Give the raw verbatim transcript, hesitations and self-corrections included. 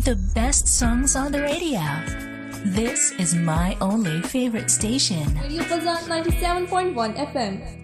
The best songs on the radio. This is my only favorite station. Radio Fazan ninety-seven point one F M.